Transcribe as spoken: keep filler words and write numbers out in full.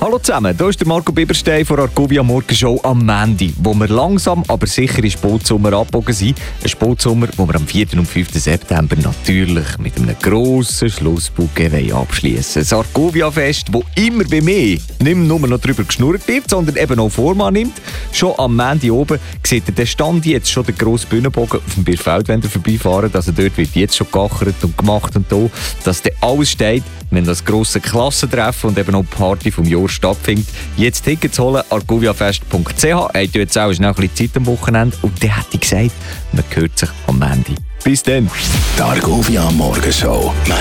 Hallo zusammen, hier ist der Marco Biberstein von Argovia Morgenshow am Montag, wo wir langsam, aber sicher in Sportsommer abgebogen sind. Ein Sportsommer, wo wir am vierten und fünften September natürlich mit einem grossen Schlussbouquet abschließen. Das Argovia-Fest, das immer bei mir nicht mehr nur noch darüber geschnurrt wird, sondern eben auch Vormann nimmt. Schon am Montag oben seht ihr den Stand jetzt schon den grossen Bühnenbogen auf dem Bierfeld, wenn ihr vorbeifahren. Also dort wird jetzt schon gachert und gemacht und da, dass dann alles steht, wenn das grosse Klassentreffen und eben auch die Party vom Jahr stattfindet. Jetzt Tickets holen, argoviafest punkt c h. Habt ihr jetzt auch schnell ein bisschen Zeit am Wochenende? Und dann hätte ich gesagt, man hört sich am Montag. Bis dann. Die Argovia Morgenshow.